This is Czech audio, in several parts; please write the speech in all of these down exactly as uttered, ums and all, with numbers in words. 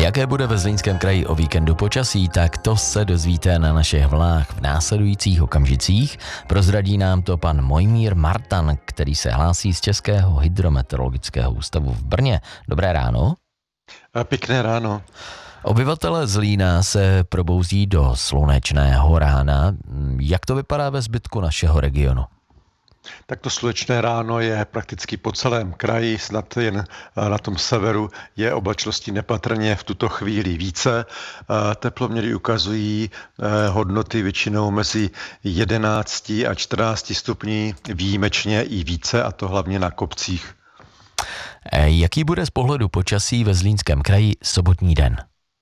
Jaké bude ve Zlínském kraji o víkendu počasí, tak to se dozvíte na našich vlnách v následujících okamžicích. Prozradí nám to pan Mojmír Martan, který se hlásí z Českého hydrometeorologického ústavu v Brně. Dobré ráno. Pěkné ráno. Obyvatelé Zlína se probouzí do slunečného rána. Jak to vypadá ve zbytku našeho regionu? Tak to slunečné ráno je prakticky po celém kraji, snad jen na tom severu je oblačnosti nepatrně v tuto chvíli více. Teploměry ukazují hodnoty většinou mezi jedenácti a čtrnácti stupni, výjimečně i více, a to hlavně na kopcích. Jaký bude z pohledu počasí ve Zlínském kraji sobotní den?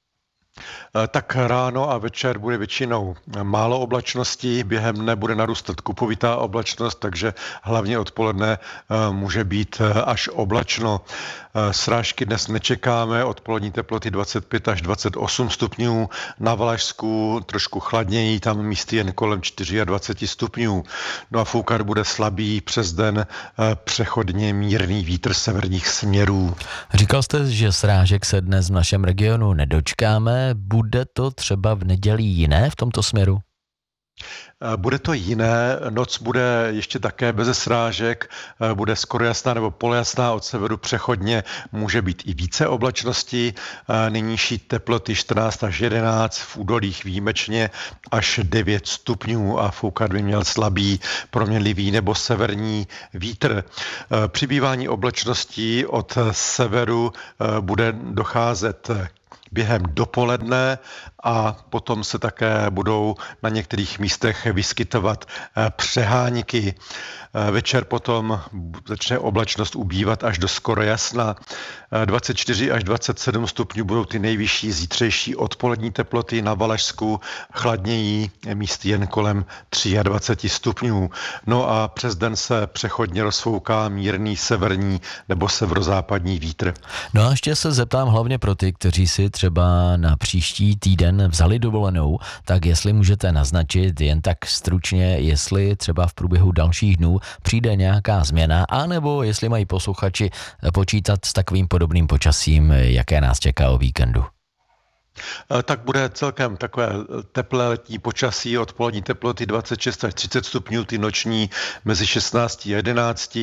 Tak ráno a večer bude většinou málo oblačností, během dne bude narůstat kupovitá oblačnost, takže hlavně odpoledne může být až oblačno. Srážky dnes nečekáme, odpolední teploty dvacet pět až dvacet osm stupňů, na Valašsku trošku chladněji, tam místy jen kolem dvacet čtyři stupňů. No a foukat bude slabý, přes den přechodně mírný vítr severních směrů. Říkal jste, že srážek se dnes v našem regionu nedočkáme. Bude to třeba v neděli jiné v tomto směru? Bude to jiné, noc bude ještě také bez srážek, bude skoro jasná nebo polojasná, od severu přechodně může být i více oblačností, nejnižší teploty čtrnáct až jedenáct, v údolích výjimečně až devět stupňů a foukat by měl slabý, proměnlivý nebo severní vítr. Přibývání oblačností od severu bude docházet během dopoledne a potom se také budou na některých místech vyskytovat přehánky. Večer potom začne oblačnost ubývat až do skoro jasna. dvacet čtyři až dvacet sedm stupňů budou ty nejvyšší zítřejší odpolední teploty, na Valašsku chladněji, místy jen kolem dvacet tři stupňů. No a přes den se přechodně rozfouká mírný severní nebo severozápadní vítr. No a ještě se zeptám hlavně pro ty, kteří si třeba na příští týden vzali dovolenou, tak jestli můžete naznačit jen tak stručně, jestli třeba v průběhu dalších dnů přijde nějaká změna, anebo jestli mají posluchači počítat s takovým podobným počasím, jaké nás čeká o víkendu. Tak bude celkem takové teplé letní počasí, odpolední teploty dvacet šest až třicet stupňů, ty noční mezi šestnáct a jedenáct.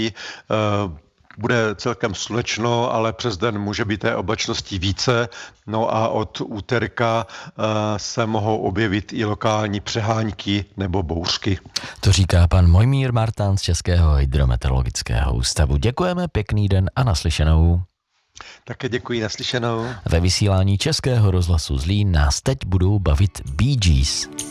Bude celkem slunečno, ale přes den může být té oblačnosti více. No a od úterka se mohou objevit i lokální přehánky nebo bouřky. To říká pan Mojmír Martan z Českého hydrometeorologického ústavu. Děkujeme, pěkný den a naslyšenou. Také děkuji, naslyšenou. Ve vysílání Českého rozhlasu Zlín nás teď budou bavit Bee Gees.